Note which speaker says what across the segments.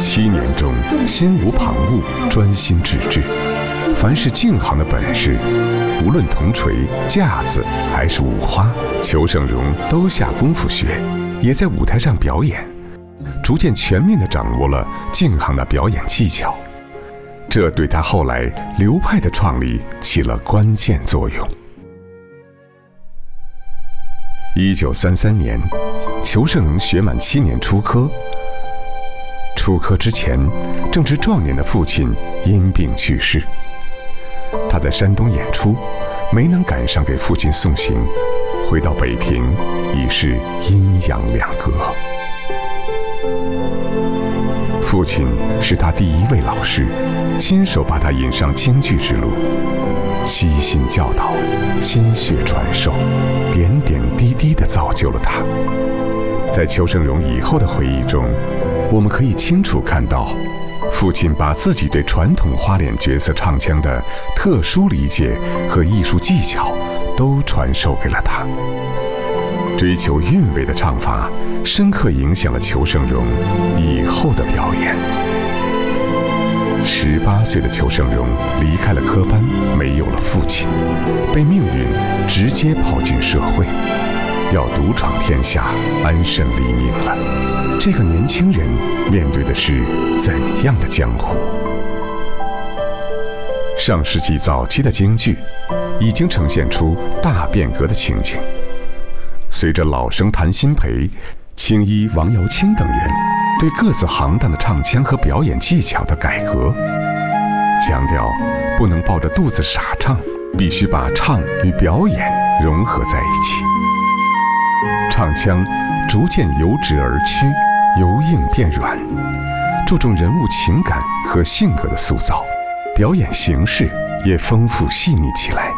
Speaker 1: 7年中心无旁骛，专心致志。凡是净行的本事，无论铜锤、架子还是五花，裘盛戎都下功夫学，也在舞台上表演，逐渐全面地掌握了净行的表演技巧。这对他后来流派的创立起了关键作用。1933年，裘盛戎学满7年出科。出科之前，正值壮年的父亲因病去世。他在山东演出，没能赶上给父亲送行，回到北平已是阴阳两隔。父亲是他第一位老师，亲手把他引上京剧之路，悉心教导，心血传授，点点滴滴地造就了他。在裘盛戎以后的回忆中，我们可以清楚看到，父亲把自己对传统花脸角色唱腔的特殊理解和艺术技巧都传授给了他。追求韵味的唱法深刻影响了裘盛戎以后的表演。18岁的裘盛戎离开了科班，没有了父亲，被命运直接抛进社会，要独闯天下，安身立命了。这个年轻人面对的是怎样的江湖？上世纪早期的京剧已经呈现出大变革的情景。随着老生谭鑫培、青衣王瑶卿等人对各自行当的唱腔和表演技巧的改革，强调不能抱着肚子傻唱，必须把唱与表演融合在一起。唱腔逐渐由直而曲，由硬变软，注重人物情感和性格的塑造，表演形式也丰富细腻起来。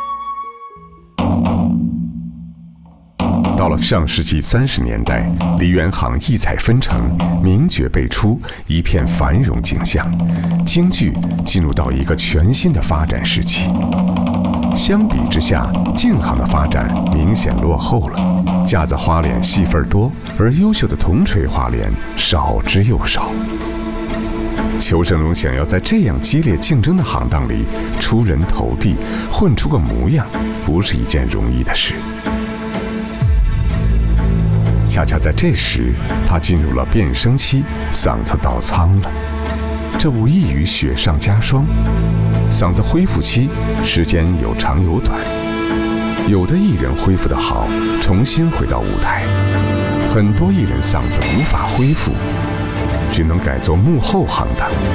Speaker 1: 到了上世纪30年代，梨园行异彩纷呈，名角辈出，一片繁荣景象，京剧进入到一个全新的发展时期。相比之下，净行的发展明显落后了，架子花脸戏份多，而优秀的铜锤花脸少之又少。裘盛戎想要在这样激烈竞争的行当里出人头地，混出个模样，不是一件容易的事。恰恰在这时，他进入了变声期，嗓子倒苍了，这无异于雪上加霜。嗓子恢复期时间有长有短，有的艺人恢复得好，重新回到舞台，很多艺人嗓子无法恢复，只能改做幕后行当。